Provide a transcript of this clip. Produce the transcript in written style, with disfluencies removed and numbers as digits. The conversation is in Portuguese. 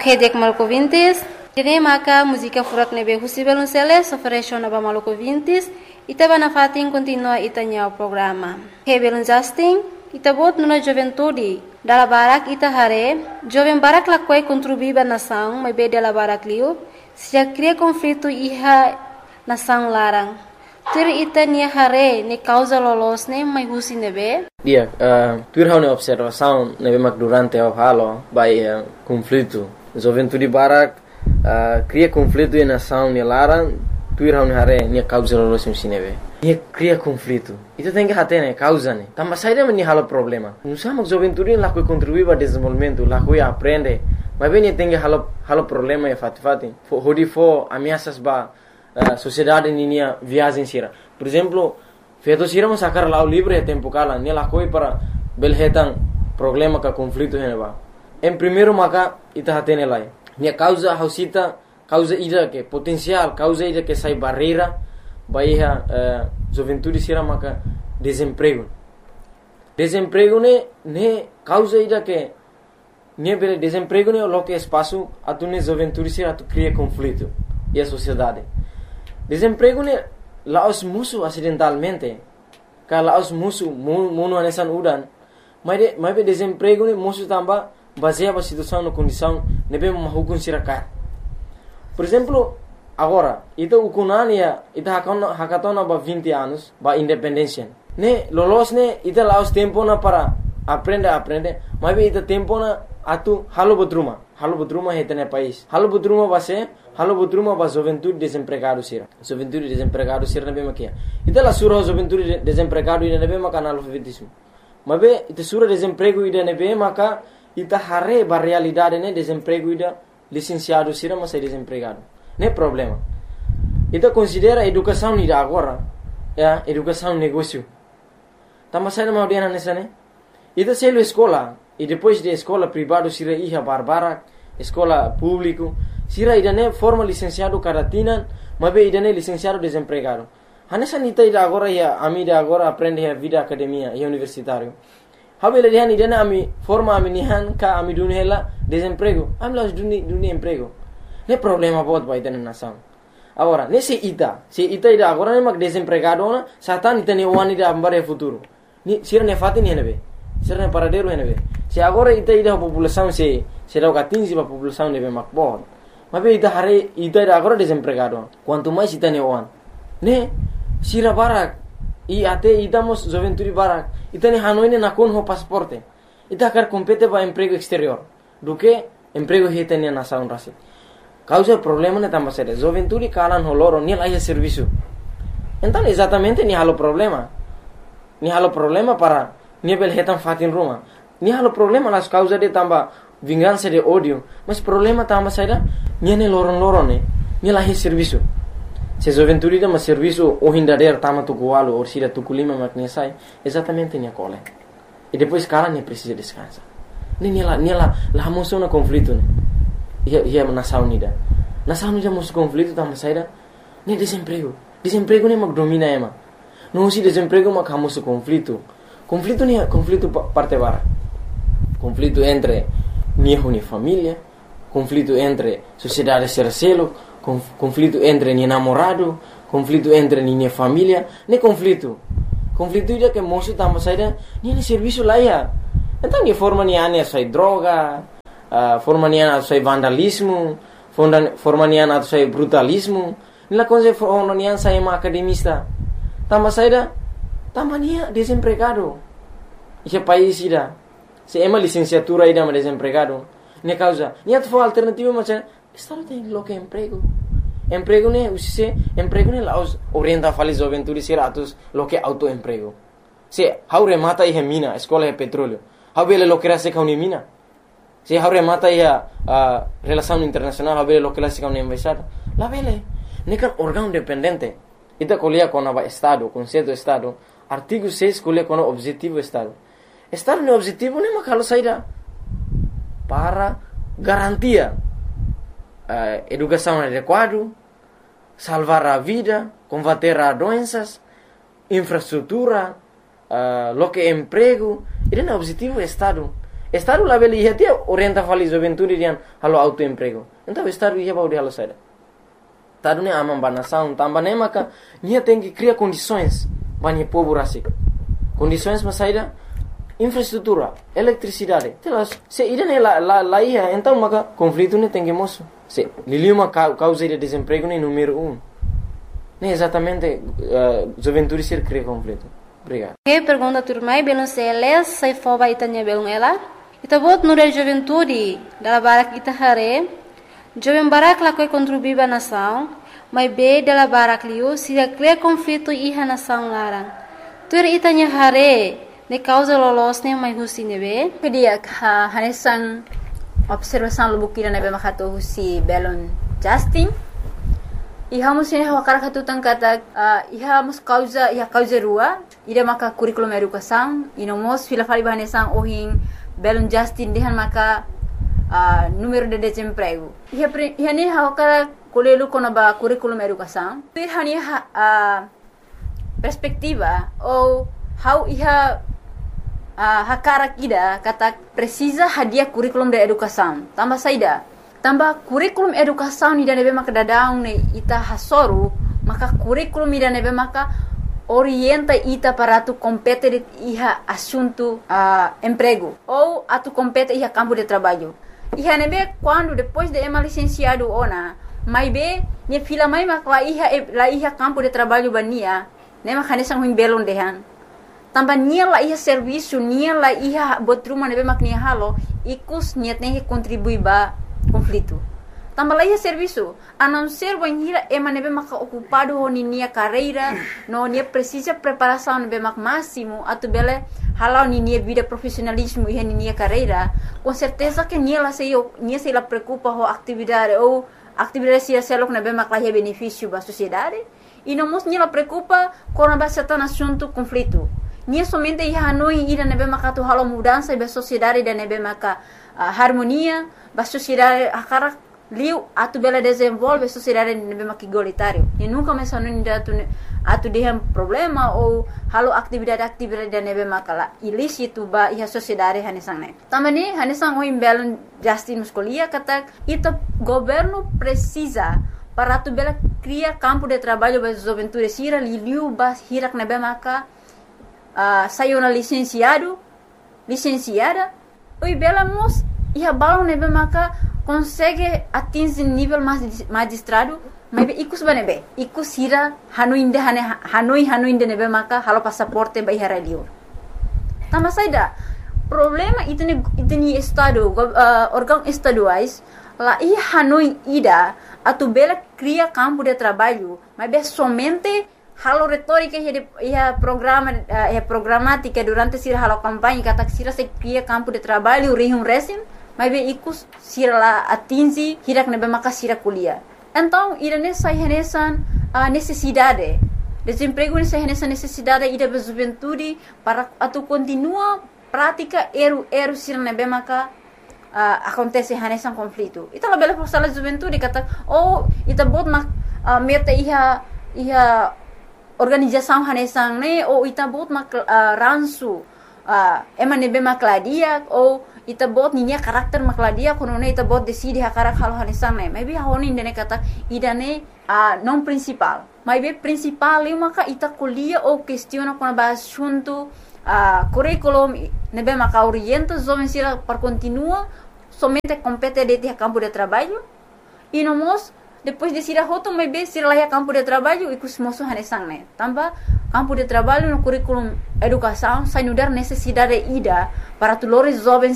Ok, dek malco vintis. Dine maka música furak nebe husi belunceles ofereciona ba malco vintis. Ita bana fatin continua itanya o programa. Ok, belun Justin. Ita bot nuna juventude. Dala barak ita hare. Joven barak lakwai contribuiba nação, mas be dala barak liu. Se cria conflito iha nação larang. Tur ita nia hare ne causa lolos ne mai husi nebe. Dia, tur hau ne observação nebe mak durante o halo by conflito. Juventude barak cria conflito e nação ne larang. Tur hau ne hare nia causa lolos nebe. Nia cria conflito. Itu tem que hate ne causa ne. Tamba saída me halo problema. Não sama juventude lá que contribui para desenvolvimento, lá que aprende. Mas bem tem que halo problema e fati. Hodi fo ameaças ba sociedade ninia viagem sira. Por exemplo, feito sira mo sacar lá o livro e tempo kala, ne lá coi para belhetan problema ka conflito hene ba. Em primeiro maka ita hate ne lai. Nia causa hausita, causa ida que potencial, causa ida que sai barreira baia juventude sira maka desemprego. Desemprego ne causa ida que ne bele desemprego ne lo que espaço atune juventude sira tu cria conflito e a sociedade. Desemprego ne laos musu acidentalmente. Ka laos musu mono anesan udan. Mas be desemprego ne musu tamba baseia ba situação no condição ne be mahukun sira ka. Por exemplo, agora, ita ukunania, ita hakatona ba 20 anos, ba independência. Ne, lolos ne, ita laos tempo na para aprende, mas be ita tempo na atu halo botruma heta ne país. Halo botruma ba juventude desempregado sira. Juventude desempregado sira ne be makia. Ita la sura juventude desempregado ida ne be maka analfabetismo. Mas be ita sura desemprego ida ne be maka ita hare ba realidade ne desemprego ida licenciado sira mas desempregado. Ne problema. Ita considera educação ida agora, educação negócio. Tama saída mau dia nessa ne. Ita selo escola e depois de escola privado sira iha barbara, escola público, sira ida ne forma licenciado caratina, mas be ida ne licenciado desempregado. Hanessa nita ida agora ia amida agora aprende a vida academia e universitário. Habela dia ida ne ami forma ami nihan ka ami dunhela desemprego. Amlas duni emprego. Ne problema bot ba ida nação. Agora, se ita ida agora ne mag desempregado na, satan ita ne wani da ambare futuro. Ni sira ne fati ne nebe. Sira ne paradero ne nebe. Se agora ita ida população se dá gatinzi ba população nebe mak bot. Mas be ita hare ita ida agora desempregado. Quanto mais ita ne wan. Ne sira barak e até idamos juventude barak. Ita ne hanoi ne nakon ho pasaporte. Ita quer compete ba emprego exterior. Do que emprego heta ne nação rasi. Causa problema ne tamba sere. Juventude kalan holoro ni lá serviço. Então exatamente ni halo problema. Ni halo problema para ni bel hetan fatin Roma. Ni halo problema las causa de tamba vingança de ódio. Mas problema tamba sere ni ne loron ne. Ni lá serviço. Se juventude de mas serviço o hindader tama tu gualo ou sira tu culima makne sai. Exatamente ni cole. E depois kalan ne precisa descansar. Ni lá hamos um conflito ne. Ia nação nida. Nação nida mus conflito tama saída. Ne desemprego. Desemprego ne mag domina ema. Não se desemprego mag hamos conflito. Conflito ne conflito parte bara. Conflito entre ni família, conflito entre sociedade sercelo, conflito entre ni namorado, conflito entre ni família, ne conflito. Conflito ida que moço tama saída, ni serviço lá ia. Então ni forma ni ane sai droga, forma ni ane sai vandalismo, forma ni ane sai brutalismo. Nila coisa forma ni ane sai uma academista. Tama saída, tama ni desempregado. Esse país ida. Se ema licenciatura ida ma desempregado. Ne causa, ni atfo alternativa mas estado tem lo que emprego. Emprego ne usise, emprego ne laos orienta fali juventude siratus lo que autoemprego. Se haure mata e mina, escola e petróleo. Habele lo que era se kauni mina. Se haure mata e relação internacional, habele lo que la se kauni embaixada. La vele, ne kan órgão dependente. Ita colia com o estado, conceito do estado. Artigo 6 colia com o objetivo do estado. Estado no objetivo ne makalo saída para garantia educação adequada, salvar a vida, combater as doenças, infraestrutura, lo que emprego. Ele é o objetivo do Estado. Estado lá beli ia tia orienta fali juventude dian halo autoemprego. Então estado ia bau de halo saida. Estado ne amam banação, tambah ne maka nia tem que criar condições bani povo rasik. Condições mas saida infraestrutura, eletricidade. Telas, se ida ne lá ia, então maka conflito ne tem que moço. Se liliu uma causa de desemprego ne número 1. Ne exatamente juventude ser cria conflito. Obrigado. Que pergunta turmai belum seles sai foba itanya belum ela. Ita bot nura juventude dala barak ita hare. Jovem barak la koi contribuir ba nação, mas be dala barak liu sida cria conflito iha nação larang. Tur itanya hare ne causa lolos ne mai husi nebe. Kedia hanesan observação lubukira nebe makato husi belon Justin. Iha musin hawakara katutan kata iha mus causa rua ida maka curriculum educação inomos fila fali bahanesan ohin belon Justin dehan maka número de desemprego. Iha ni hawakara kolelu konaba curriculum educação. Iha ni perspectiva ou how iha hakara kida kata precisa hadiah curriculum de educação. Tambah saida. Tambah curriculum educação ni nebe maka dadaung ne ita hasoru maka curriculum ni nebe maka orienta ita para tu compete iha assunto emprego ou atu compete iha campo de trabalho. Iha nebe quando depois de ema licenciado ona mai be ni fila mai maka la iha campo de trabalho bania ne maka nesang huing belon dehan. Tambah nia la iha serviço nia la iha botruma nebe mak nia halo ikus niat ne contribui ba conflito. Tambah lagi serviço, a não ser banhira ema nebe maka ocupado honi nia carreira, no nia precisa preparação nebe mak máximo, atu bele halau ni nia vida profissionalismo e nia carreira, com certeza que nia se la preocupa ho atividade ou atividade se selok nebe mak lahi benefício ba sociedade, e não mos nia la preocupa com a certa assunto conflito. Nia somente ia hanoi ida nebe maka tu halau mudança ba sociedade da nebe maka harmonia ba sociedade akara liu atu bela desenvolve sociedade nebe maka igualitário e nunca mais hanoi atu dehem problema ou halau atividade da nebe maka la ilícito ba ia sociedade hanesang ne tamani hanesang o imbelon Justin muscolia kata ita governo precisa para tu bela criar campo de trabalho ba juventude sira liu ba hirak nebe maka saiu na licenciada, oi bela mos ia balão nebe maka consegue atingir nível magistrado, mas ikus banebe, ikus hira hanoi inde nebe maka halo passaporte ba ihara liur. Tambah saida problema itni estado órgão estaduais lá ia hanoi ida atu bela cria campo de trabalho, mas somente halo retórica ia programática durante sira halo campanha kata sira se cria campo de trabalho rihum resim mas be ikus sira la atingi hirak nebe maka sira kuliah. Então irane sai hanesan necessidade desemprego ni sai hanesan necessidade ida ba juventude para atu continua prática eru sira nebe maka acontece hanesan conflito. Ita la bela força la juventude kata ita bot meta iha organização hanesang ne ou ita bot mak ransu ema nebe makladia ou ita bot ninya karakter makladia kono ne ita bot decide hakarak halo hanesang ne maybe honi ndene kata idane non principal maybe principal eu maka ita kuliah ou questiona kono ba assunto curriculum nebe maka orienta jovem sira para continua somente compete de campo de trabalho e nomos depois de sira hoto mai be sira lahi campo de trabalho ikus moso hanesang ne tambah campo de trabalho no curriculum educação sai nudar necessidade ida para tulores jovens